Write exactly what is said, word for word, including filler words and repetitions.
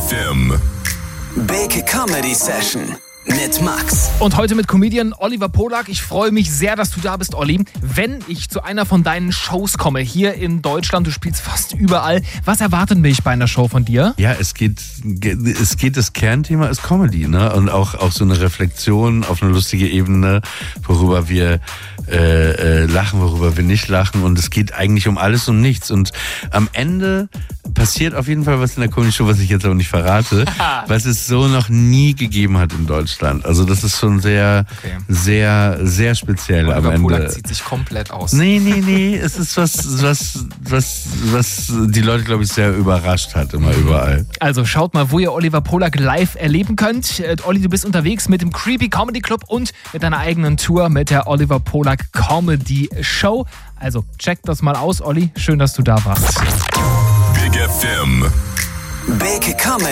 F M. Big Comedy Session mit Max. Und heute mit Comedian Oliver Polak. Ich freue mich sehr, dass du da bist, Olli. Wenn ich zu einer von deinen Shows komme, hier in Deutschland, du spielst fast überall, was erwartet mich bei einer Show von dir? Ja, es geht, es geht, das Kernthema ist Comedy, ne? Und auch, auch so eine Reflexion auf eine lustige Ebene, worüber wir äh, äh, lachen, worüber wir nicht lachen. Und es geht eigentlich um alles und nichts. Und am Ende passiert auf jeden Fall was in der Comedy-Show, was ich jetzt aber nicht verrate, was es so noch nie gegeben hat in Deutschland. Also das ist schon sehr, okay. sehr, sehr speziell Oliver am Ende. Polak zieht sich komplett aus. Nee, nee, nee. Es ist was, was, was, was die Leute, glaube ich, sehr überrascht hat, immer überall. Also schaut mal, wo ihr Oliver Polak live erleben könnt. Äh, Olli, du bist unterwegs mit dem Creepy Comedy Club und mit deiner eigenen Tour mit der Oliver Polak Comedy Show. Also checkt das mal aus, Olli. Schön, dass du da warst. Big F M. Big Comedy.